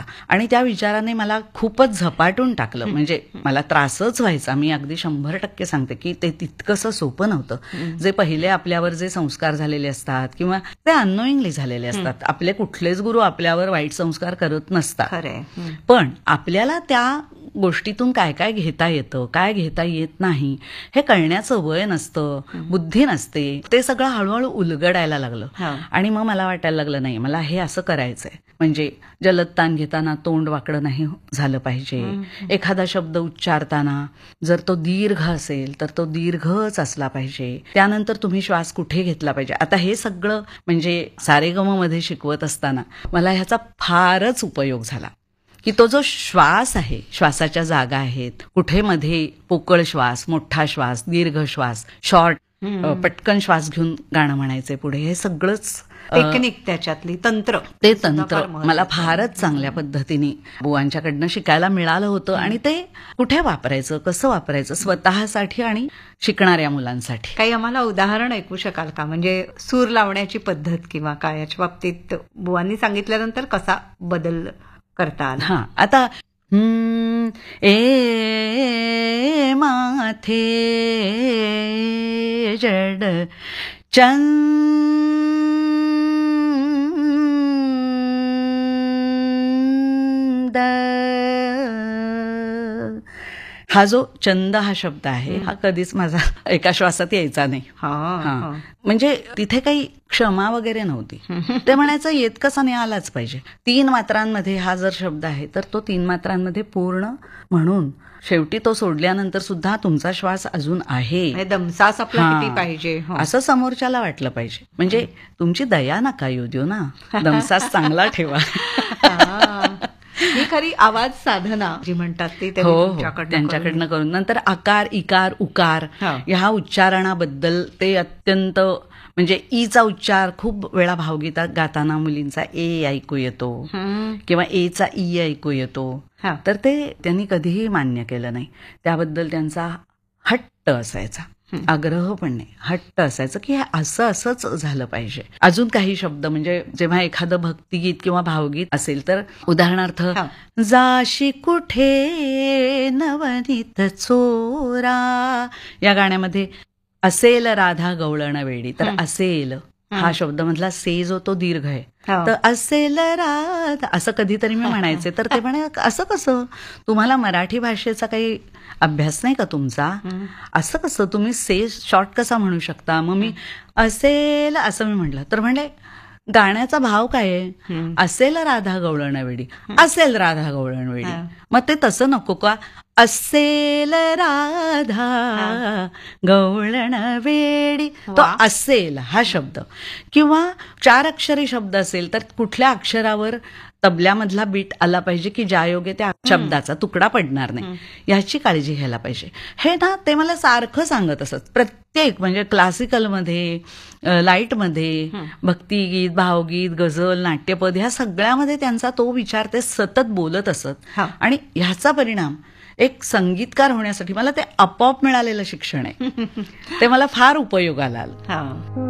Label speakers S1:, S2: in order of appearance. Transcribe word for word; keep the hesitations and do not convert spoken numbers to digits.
S1: होता आणि त्या विचाराने मला खूपच झपाटून टाकलं. म्हणजे मला त्रासच व्हायचा. मी अगदी शंभर टक्के सांगते की ते तितकंसं सोपं नव्हतं. जे पहिले आपल्यावर जे संस्कार झालेले असतात किंवा ते अननोईंगली झालेले असतात, आपले कुठलेच गुरु आपल्यावर वाईट संस्कार करत नसतात, पण आपल्याला त्या गोष्टीतून काय काय घेता येतं, काय घेता येत नाही हे कळण्याचं वय नसतं, बुद्धी नसते. ते सगळं हळूहळू उलगडायला लागलं आणि मग मला वाटायला लागलं नाही, मला हे असं करायचंय. म्हणजे जलदताण घेताना तोंड वाकडं नाही झालं पाहिजे. एखादा शब्द उच्चारताना जर तो दीर्घ असेल तर तो दीर्घच असला पाहिजे. त्यानंतर तुम्ही श्वास कुठे घेतला पाहिजे. आता हे सगळं म्हणजे सारेगम मध्ये शिकवत असताना मला ह्याचा फारच उपयोग झाला की तो जो श्वास आहे, श्वासाच्या जागा आहेत, कुठे मध्ये पोकळ श्वास, मोठा श्वास, दीर्घ श्वास, शॉर्ट, पटकन श्वास घेऊन गाणं म्हणायचंय पुढे, हे सगळंच
S2: टेक्निक, त्याच्यातली तंत्र,
S1: ते तंत्र मला फारच चांगल्या पद्धतीने बुवांच्याकडनं शिकायला मिळालं होतं. आणि ते कुठे वापरायचं, कसं वापरायचं, स्वतःसाठी आणि शिकणाऱ्या मुलांसाठी.
S2: काही आम्हाला उदाहरण ऐकू शकाल का? म्हणजे सूर लावण्याची पद्धत किंवा काय याच्या बाबतीत बुवांनी सांगितल्यानंतर कसा बदल करता आला?
S1: हा, आता ए माथे जड चंद, हा जो चंद हा शब्द आहे हा कधीच माझा एका श्वासात यायचा नाही. हा, म्हणजे तिथे काही क्षमा वगैरे नव्हती. ते म्हणायचं येत कसा नाही, आलाच पाहिजे. तीन मात्रांमध्ये हा जर शब्द आहे तर तो तीन मात्रांमध्ये पूर्ण म्हणून शेवटी तो सोडल्यानंतर सुद्धा तुमचा श्वास अजून आहे,
S2: दमसास आपला किती पाहिजे
S1: असं समोरच्याला वाटलं पाहिजे. म्हणजे तुमची दया नका येऊ देऊ ना, दमसास चांगला ठेवा.
S2: ही खरी आवाज साधना जी म्हणतात ती
S1: त्यांच्याकडनं करून. नंतर आकार, इकार, उकार ह्या उच्चारणाबद्दल ते अत्यंत, म्हणजे ईचा उच्चार खूप वेळा भावगीतात गाताना मुलींचा ए ऐकू येतो किंवा एचा ई ऐकू येतो, तर ते त्यांनी कधीही मान्य केलं नाही. त्याबद्दल त्यांचा हट्ट असायचा, आग्रह पण नाही, हट्ट असायचं की हे असं असंच झालं पाहिजे. अजून काही शब्द, म्हणजे जेव्हा एखादं भक्तिगीत किंवा भावगीत असेल तर उदाहरणार्थ जाशी कुठे नवनीत चोरा या गाण्यामध्ये असेल राधा गवळण वेडी, तर असेल हा शब्द मधला से जो तो दीर्घ आहे, तर असेल राधा असं कधीतरी मी म्हणायचे. तर ते म्हणे असं कसं, तुम्हाला मराठी भाषेचा काही अभ्यास नाही का तुमचा, असं कसं तुम्ही से शॉर्ट कसा म्हणू शकता. मग मी असेल असं मी म्हटलं तर म्हणले गाण्याचा भाव काय आहे, असेल राधा गवळण वेडी, असेल राधा गवळण वेडी, मग ते तसं नको का, असेल राधा गवळण वेडी, तो असेल हा शब्द. किंवा चार अक्षरी शब्द असेल तर कुठल्या अक्षरावर तबल्यामधला बीट आला पाहिजे की ज्यायोगे त्या शब्दाचा तुकडा पडणार नाही, याची काळजी घ्यायला पाहिजे. हे ना ते मला सारखं सांगत असत. प्रत्येक म्हणजे क्लासिकलमध्ये, लाईटमध्ये, भक्तिगीत, भावगीत, गझल, नाट्यपद ह्या सगळ्यामध्ये त्यांचा तो विचार ते सतत बोलत असत. आणि ह्याचा परिणाम एक संगीतकार होण्यासाठी मला ते आपोआप मिळालेलं शिक्षण आहे, ते मला फार उपयोगाला आलं.